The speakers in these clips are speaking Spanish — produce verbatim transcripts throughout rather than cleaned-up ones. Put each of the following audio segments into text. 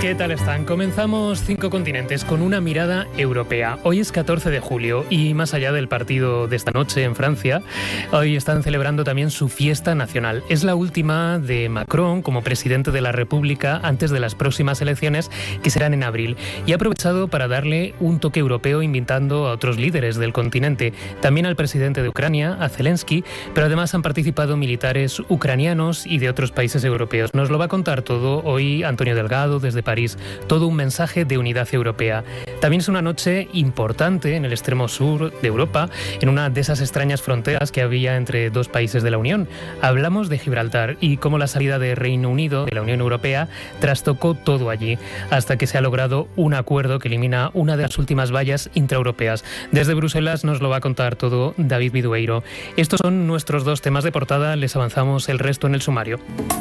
¿Qué tal están? Comenzamos Cinco Continentes con una mirada europea. Hoy es catorce de julio y más allá del partido de esta noche en Francia, hoy están celebrando también su fiesta nacional. Es la última de Macron como presidente de la República antes de las próximas elecciones que serán en abril. Y ha aprovechado para darle un toque europeo invitando a otros líderes del continente, también al presidente de Ucrania, a Zelensky, pero además han participado militares ucranianos y de otros países europeos. Nos lo va a contar todo hoy Antonio Delgado desde París. Todo un mensaje de unidad europea. También es una noche importante en el extremo sur de Europa, en una de esas extrañas fronteras que había entre dos países de la Unión. Hablamos de Gibraltar y cómo la salida de Reino Unido de la Unión Europea trastocó todo allí, hasta que se ha logrado un acuerdo que elimina una de las últimas vallas intraeuropeas. Desde Bruselas nos lo va a contar todo David Bidueiro. Estos son nuestros dos temas de portada, les avanzamos el resto en el sumario.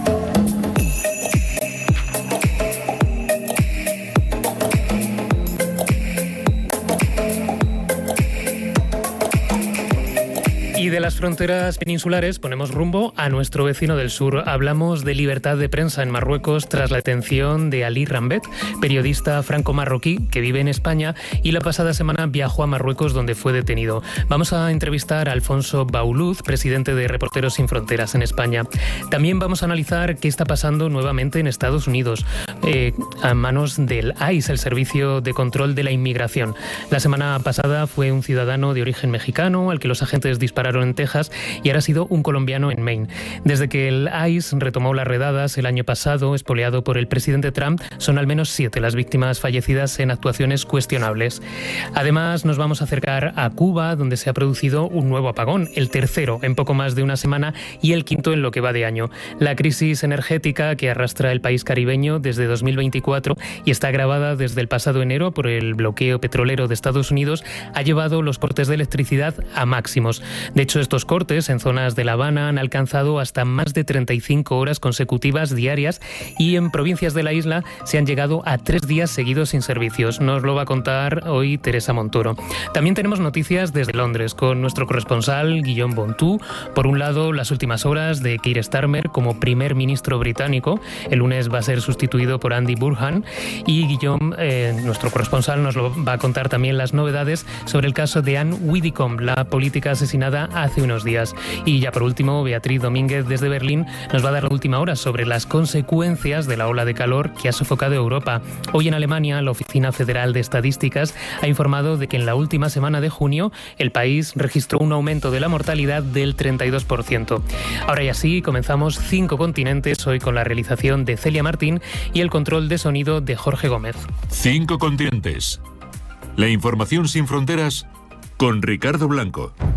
Y de las fronteras peninsulares ponemos rumbo a nuestro vecino del sur. Hablamos de libertad de prensa en Marruecos tras la detención de Ali Rambet, periodista franco-marroquí que vive en España y la pasada semana viajó a Marruecos donde fue detenido. Vamos a entrevistar a Alfonso Bauluz, presidente de Reporteros Sin Fronteras en España. También vamos a analizar qué está pasando nuevamente en Estados Unidos, eh, a manos del I C E, el Servicio de Control de la Inmigración. La semana pasada fue un ciudadano de origen mexicano al que los agentes dispararon en Texas y ahora ha sido un colombiano en Maine. Desde que el I C E retomó las redadas el año pasado, espoleado por el presidente Trump, son al menos siete las víctimas fallecidas en actuaciones cuestionables. Además, nos vamos a acercar a Cuba, donde se ha producido un nuevo apagón, el tercero en poco más de una semana y el quinto en lo que va de año. La crisis energética que arrastra el país caribeño desde dos mil veinticuatro y está agravada desde el pasado enero por el bloqueo petrolero de Estados Unidos ha llevado los cortes de electricidad a máximos. De hecho, estos cortes en zonas de La Habana han alcanzado hasta más de treinta y cinco horas consecutivas diarias y en provincias de la isla se han llegado a tres días seguidos sin servicios. Nos lo va a contar hoy Teresa Montoro. También tenemos noticias desde Londres con nuestro corresponsal Guillaume Bontou. Por un lado, las últimas horas de Keir Starmer como primer ministro británico. El lunes va a ser sustituido por Andy Burnham y Guillaume, eh, nuestro corresponsal, nos lo va a contar también las novedades sobre el caso de Anne Widdecombe, la política asesinada hace unos días. Y ya por último, Beatriz Domínguez desde Berlín nos va a dar la última hora sobre las consecuencias de la ola de calor que ha sofocado Europa. Hoy en Alemania, la Oficina Federal de Estadísticas ha informado de que en la última semana de junio el país registró un aumento de la mortalidad del treinta y dos por ciento. Ahora ya sí, comenzamos Cinco Continentes, hoy con la realización de Celia Martín y el control de sonido de Jorge Gómez. Cinco Continentes. La información sin fronteras con Ricardo Blanco.